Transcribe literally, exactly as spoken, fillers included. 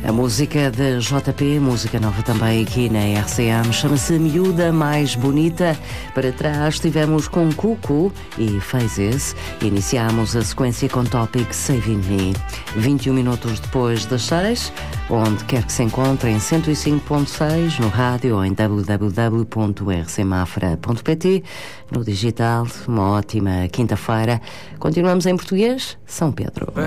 A música de J P, música nova também aqui na R C M, chama-se Miúda Mais Bonita. Para trás tivemos com Cucu e Phases. Iniciámos a sequência com Topic Saving Me. vinte e um minutos depois das seis, onde quer que se encontre, em cento e cinco ponto seis no rádio ou em w w w ponto r c mafra ponto p t, no digital. Uma ótima quinta-feira. Continuamos em português, São Pedro.